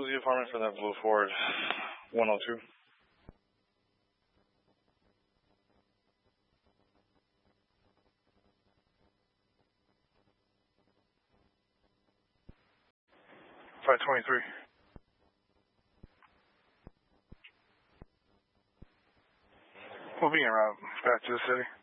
Who's the informant for that Blue Ford 102? Five 23. We'll be en route back to the city.